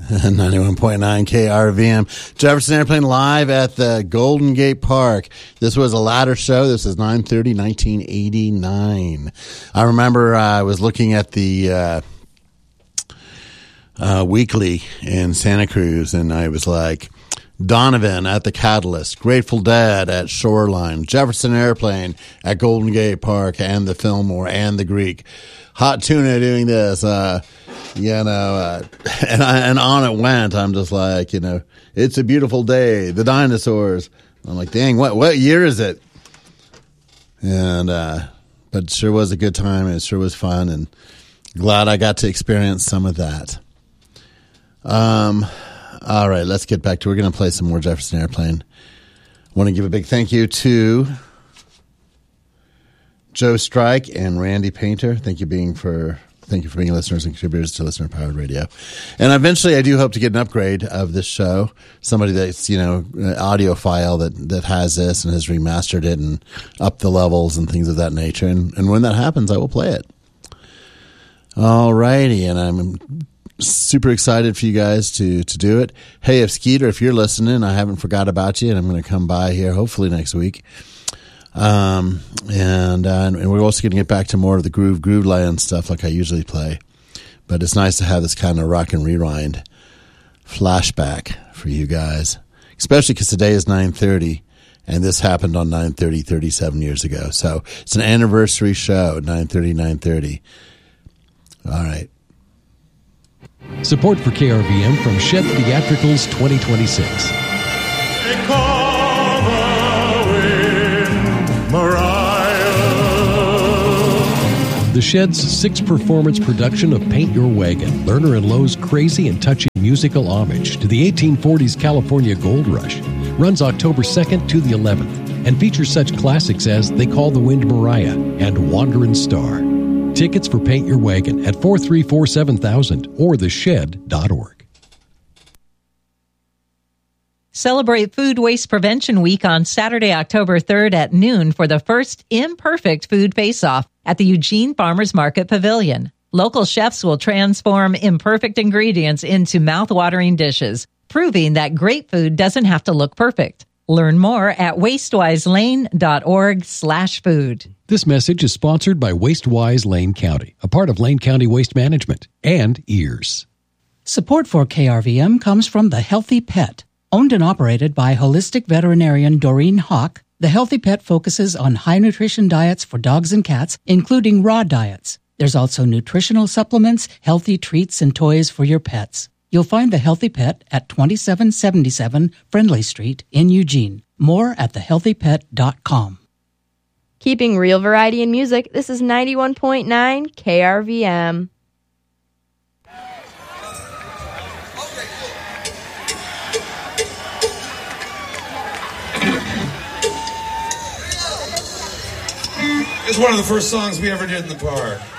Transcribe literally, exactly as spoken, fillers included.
ninety-one point nine K R V M. Jefferson Airplane live at the Golden Gate Park. This was a ladder show. This is nine thirty, nineteen eighty-nine. I remember uh, I was looking at the uh, uh, weekly in Santa Cruz, and I was like, Donovan at the Catalyst, Grateful Dead at Shoreline, Jefferson Airplane at Golden Gate Park and the Fillmore and the Greek. Hot Tuna doing this, uh, you know, uh, and, I, and on it went. I'm just like, you know, it's a beautiful day. The dinosaurs. I'm like, dang, what what year is it? And uh, but it sure was a good time, and it sure was fun, and glad I got to experience some of that. Um, all right, let's get back to. We're going to play some more Jefferson Airplane. Want to give a big thank you to Joe Strike and Randy Painter. Thank you being for thank you for being listeners and contributors to Listener Powered Radio. And eventually, I do hope to get an upgrade of this show. Somebody that's, you know, an audiophile that that has this and has remastered it and upped the levels and things of that nature. And, and when that happens, I will play it. All righty, and I'm super excited for you guys to to do it. Hey, if Skeeter, if you're listening, I haven't forgot about you, and I'm going to come by here hopefully next week. Um, and, uh, and we're also going to get back to more of the groove, groove land stuff like I usually play. But it's nice to have this kind of rock and rewind flashback for you guys, especially because today is nine thirty, and this happened on nine thirty, thirty-seven years ago. So it's an anniversary show, nine thirty, nine thirty. All right. Support for K R V M from Shed Theatricals twenty twenty-six. The Shed's six-performance production of Paint Your Wagon, Lerner and Lowe's crazy and touching musical homage to the eighteen forties California Gold Rush, runs October second to the eleventh and features such classics as They Call the Wind Mariah and Wanderin' Star. Tickets for Paint Your Wagon at four three four seven thousand or the shed dot org. Celebrate Food Waste Prevention Week on Saturday, October third at noon for the first Imperfect Food Face-Off at the Eugene Farmers Market Pavilion. Local chefs will transform imperfect ingredients into mouth-watering dishes, proving that great food doesn't have to look perfect. Learn more at wastewiselane.org slash food. This message is sponsored by Wastewise Lane County, a part of Lane County Waste Management, and Ears. Support for K R V M comes from The Healthy Pet. Owned and operated by holistic veterinarian Doreen Hawk, The Healthy Pet focuses on high-nutrition diets for dogs and cats, including raw diets. There's also nutritional supplements, healthy treats, and toys for your pets. You'll find The Healthy Pet at twenty-seven seventy-seven Friendly Street in Eugene. More at the healthy pet dot com. Keeping real variety in music, this is ninety-one point nine K R V M. It's one of the first songs we ever did in the park.